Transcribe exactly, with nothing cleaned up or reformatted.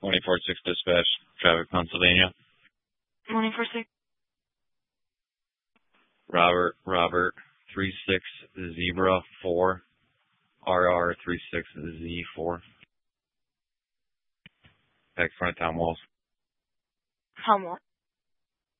twenty-four six dispatch, traffic, Pennsylvania. Morning for six. Robert, Robert, three six Zebra four, R R three six Z four. Back front of town walls. Town Walls.